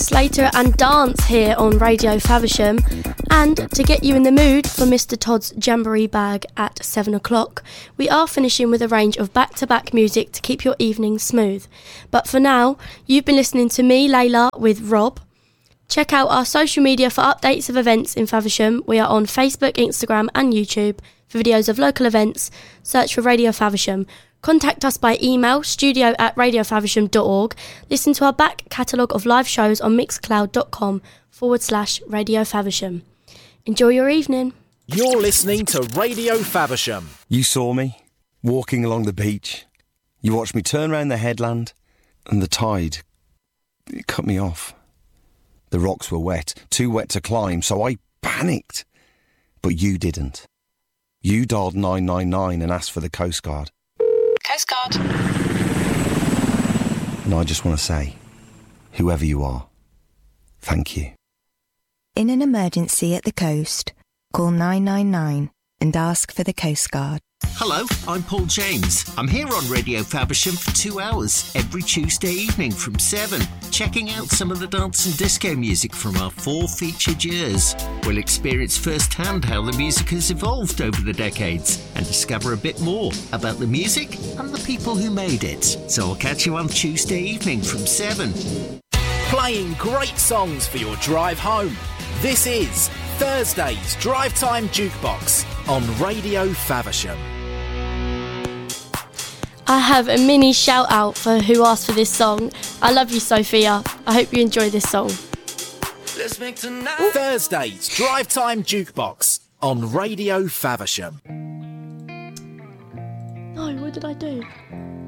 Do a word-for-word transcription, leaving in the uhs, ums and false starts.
Slater and Dance here on Radio Faversham. And to get you in the mood for Mister Todd's Jamboree Bag at seven o'clock, we are finishing with a range of back-to-back music to keep your evening smooth. But for now, you've been listening to me, Layla, with Rob. Check out our social media for updates of events in Faversham. We are on Facebook, Instagram and YouTube. For videos of local events, search for Radio Faversham. Contact us by email, studio at radiofaversham dot org. Listen to our back catalogue of live shows on mixcloud.com forward slash Radio Faversham. Enjoy your evening. You're listening to Radio Faversham. You saw me walking along the beach. You watched me turn round the headland, and the tide, it cut me off. The rocks were wet, too wet to climb, so I panicked. But you didn't. You dialed nine nine nine and asked for the Coast Guard. Coast Guard. And I just want to say, whoever you are, thank you. In an emergency at the coast, call nine nine nine and ask for the Coast Guard. Hello, I'm Paul James. I'm here on Radio Faversham for two hours every Tuesday evening from seven, checking out some of the dance and disco music from our four featured years. We'll experience firsthand how the music has evolved over the decades and discover a bit more about the music and the people who made it. So I'll catch you on Tuesday evening from seven. Playing great songs for your drive home. This is Thursday's Drive Time Jukebox on Radio Faversham. I have a mini shout out for who asked for this song. I love you, Sophia. I hope you enjoy this song. Let's make tonight Thursday's Drive Time Jukebox on Radio Faversham. No, what did I do?